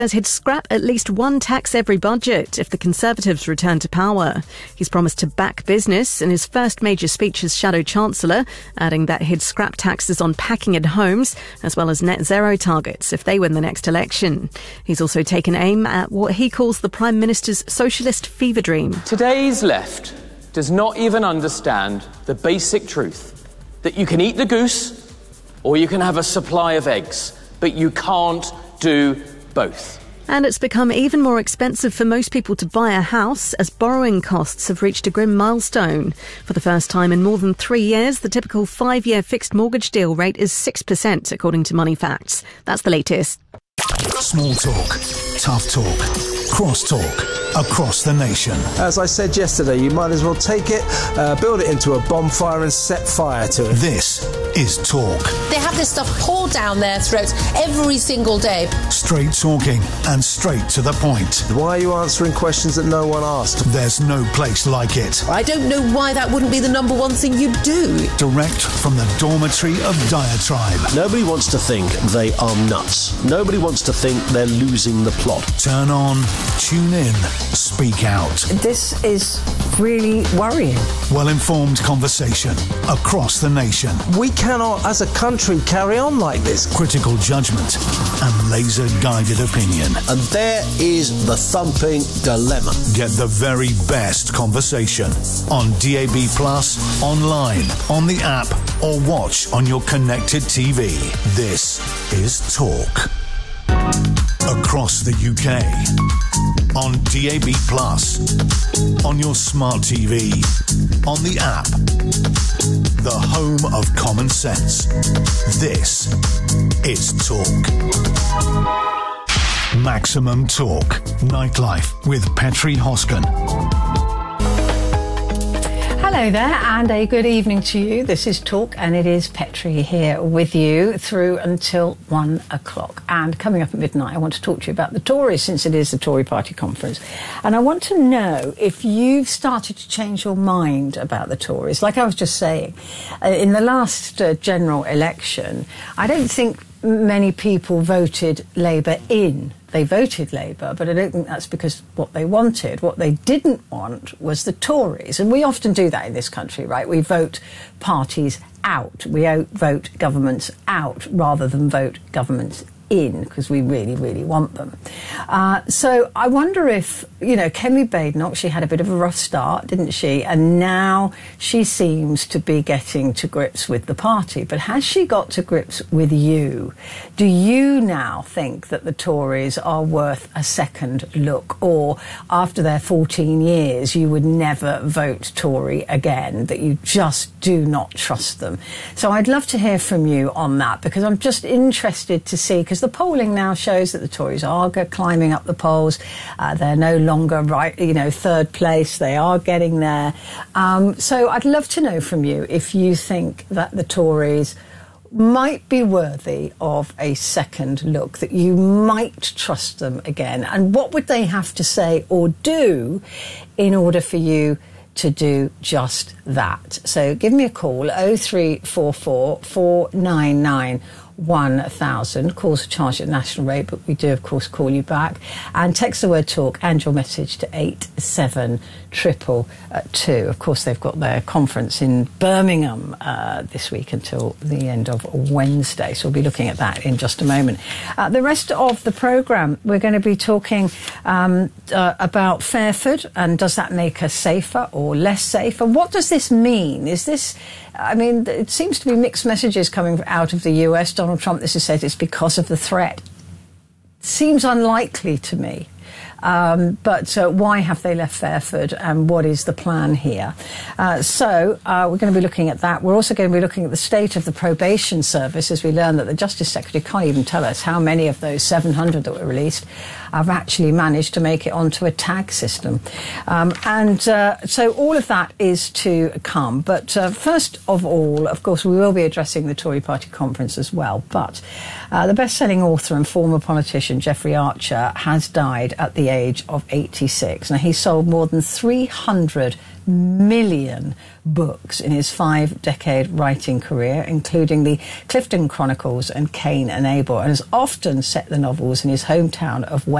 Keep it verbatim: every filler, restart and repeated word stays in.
says he'd scrap at least one tax every budget if the Conservatives return to power. He's promised to back business in his first major speech as Shadow Chancellor, adding that he'd scrap taxes on packing in homes as well as net zero targets if they win the next election. He's also taken aim at what he calls the Prime Minister's socialist fever dream. Today's left does not even understand the basic truth that you can eat the goose or you can have a supply of eggs, but you can't do both. And it's become even more expensive for most people to buy a house as borrowing costs have reached a grim milestone. For the first time in more than three years, the typical five-year fixed mortgage deal rate is six percent, according to Money Facts. That's the latest. Small talk, tough talk, cross talk, across the nation. As I said yesterday, you might as well take it, uh, build it into a bonfire and set fire to it. This is Talk. They have this stuff poured down their throats every single day. Straight talking and straight to the point. Why are you answering questions that no one asked? There's no place like it. I don't know why that wouldn't be the number one thing you do. Direct from the dormitory of diatribe. Nobody wants to think they are nuts. Nobody wants to think they're losing the plot. Turn on, tune in, speak out. This is really worrying. Well-informed conversation across the nation. We cannot, as a country, carry on like this. Critical judgment and laser-guided opinion. And there is the thumping dilemma. Get the very best conversation on D A B plus, online, on the app, or watch on your connected T V. This is Talk. Across the U K, on D A B plus, on your smart T V, on the app, the home of common sense. This is Talk. Maximum Talk. Nightlife with Petri Hosken. Hello there and a good evening to you. This is Talk and it is Petri here with you through until one o'clock. And coming up at midnight, I want to talk to you about the Tories, since it is the Tory party conference. And I want to know if you've started to change your mind about the Tories. Like I was just saying, uh, in the last uh, general election, I don't think many people voted Labour in. They voted Labour, but I don't think that's because what they wanted. What they didn't want was the Tories. And we often do that in this country, right? We vote parties out. We vote governments out rather than vote governments in, because we really, really want them. Uh, so I wonder if, you know, Kemi Badenoch, she had a bit of a rough start, didn't she? And now she seems to be getting to grips with the party. But has she got to grips with you? Do you now think that the Tories are worth a second look? Or after their fourteen years, you would never vote Tory again, that you just do not trust them? So I'd love to hear from you on that, because I'm just interested to see, because the polling now shows that the Tories are climbing up the polls. Uh, they're no longer right, you know, third place. They are getting there. Um, so I'd love to know from you if you think that the Tories might be worthy of a second look, that you might trust them again. And what would they have to say or do in order for you to do just that? So give me a call, oh three four four, four nine nine, one thousand. Calls are charged at national rate, but we do, of course, call you back. And text the word Talk and your message to eight seven triple two. Of course, they've got their conference in Birmingham uh, this week until the end of Wednesday, so we'll be looking at that in just a moment. Uh, the rest of the programme, we're going to be talking um, uh, about Fairford, and does that make us safer or less safe? And what does this mean? Is this... I mean, it seems to be mixed messages coming out of the U S. Donald Trump, this has said it's because of the threat. Seems unlikely to me. Um, but uh, why have they left Fairford, and what is the plan here? Uh, so uh, we're going to be looking at that. We're also going to be looking at the state of the probation service, as we learn that the Justice Secretary can't even tell us how many of those seven hundred that were released have actually managed to make it onto a tag system. Um, and uh, so all of that is to come. But uh, first of all, of course, we will be addressing the Tory party conference as well. But uh, the best-selling author and former politician Jeffrey Archer has died at the age of eighty-six. Now, he sold more than three hundred million books in his five-decade writing career, including the Clifton Chronicles and Cain and Abel, and has often set the novels in his hometown of